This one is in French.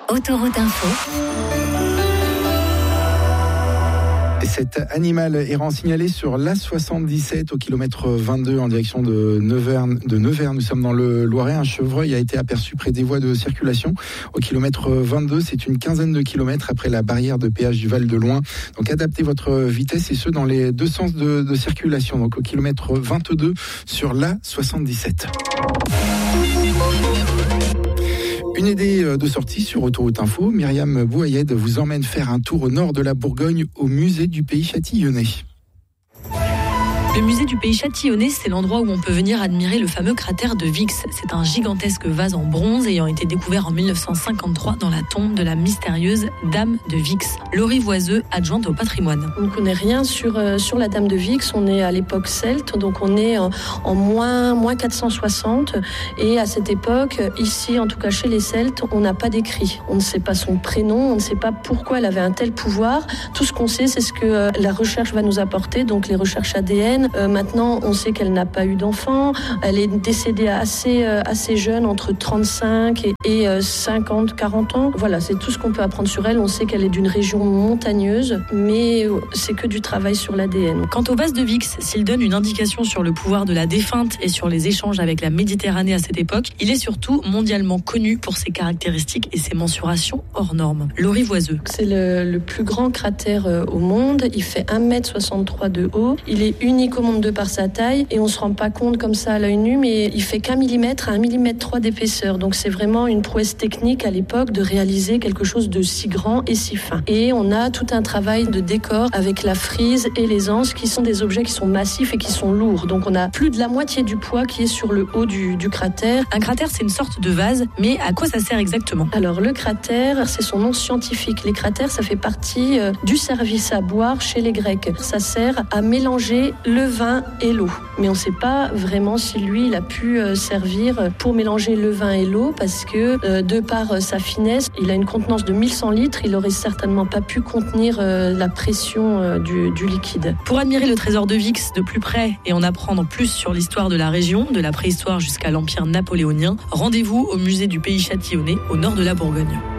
Autoroute Info. Cet animal errant signalé sur l'A77 au kilomètre 22 en direction de Nevers. Nous sommes dans le Loiret. Un chevreuil a été aperçu près des voies de circulation. Au kilomètre 22, c'est une quinzaine de kilomètres après la barrière de péage du Val de Loing. Donc adaptez votre vitesse et ce dans les deux sens de circulation. Donc au kilomètre 22 sur l'A77. Une idée de sortie sur Autoroute Info. Myriam Bouayed vous emmène faire un tour au nord de la Bourgogne au musée du Pays Châtillonnais. Le musée du Pays Châtillonnais, c'est l'endroit où on peut venir admirer le fameux cratère de Vix. C'est un gigantesque vase en bronze ayant été découvert en 1953 dans la tombe de la mystérieuse Dame de Vix. Laurie Voiseux, adjointe au patrimoine. On ne connaît rien sur la Dame de Vix. On est à l'époque celte, donc on est en moins 460. Et à cette époque, ici, en tout cas chez les Celtes, on n'a pas d'écrit. On ne sait pas son prénom, on ne sait pas pourquoi elle avait un tel pouvoir. Tout ce qu'on sait, c'est ce que la recherche va nous apporter, donc les recherches ADN. Maintenant, on sait qu'elle n'a pas eu d'enfant. Elle est décédée assez jeune, entre 35 et 50, 40 ans. Voilà, c'est tout ce qu'on peut apprendre sur elle. On sait qu'elle est d'une région montagneuse, mais c'est que du travail sur l'ADN. Quant au vase de Vix, s'il donne une indication sur le pouvoir de la défunte et sur les échanges avec la Méditerranée à cette époque, il est surtout mondialement connu pour ses caractéristiques et ses mensurations hors normes. Laurie Voiseux. C'est le plus grand cratère au monde. Il fait 1,63 m de haut. Il est unique au monde de par sa taille et on se rend pas compte comme ça à l'œil nu, mais il fait qu'1 millimètre à 1,3 mm d'épaisseur. Donc c'est vraiment une prouesse technique à l'époque de réaliser quelque chose de si grand et si fin. Et on a tout un travail de décor avec la frise et les anses qui sont des objets qui sont massifs et qui sont lourds. Donc on a plus de la moitié du poids qui est sur le haut du cratère. Un cratère, c'est une sorte de vase, mais à quoi ça sert exactement ? Alors le cratère, c'est son nom scientifique. Les cratères, ça fait partie du service à boire chez les Grecs. Ça sert à mélanger le vin et l'eau. Mais on ne sait pas vraiment si lui, il a pu servir pour mélanger le vin et l'eau parce que de par sa finesse, il a une contenance de 1100 litres. Il n'aurait certainement pas pu contenir la pression du liquide. Pour admirer le trésor de Vix de plus près et en apprendre plus sur l'histoire de la région, de la préhistoire jusqu'à l'Empire napoléonien, rendez-vous au musée du Pays Châtillonnais au nord de la Bourgogne.